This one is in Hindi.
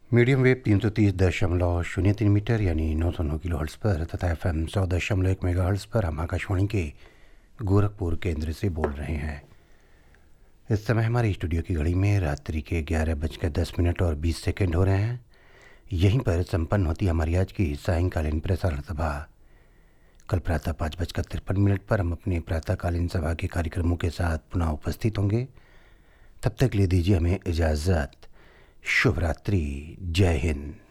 मीडियम वेव 330.03 मीटर यानी 909 किलो हर्ट्ज़ पर तथा FM 100.1 मेगा हर्ट्ज़ पर हम आकाशवाणी के गोरखपुर केंद्र से बोल रहे हैं। इस समय हमारे स्टूडियो की घड़ी में रात्रि के 11:10 और 20 सेकंड हो रहे हैं। यहीं पर संपन्न होती हमारी आज की सायंकालीन प्रसारण सभा। कल प्रातः 5:53 पर हम अपने प्रातःकालीन सभा के कार्यक्रमों के साथ पुनः उपस्थित होंगे। तब तक ले दीजिए हमें इजाज़त। शुभ रात्रि। जय हिंद।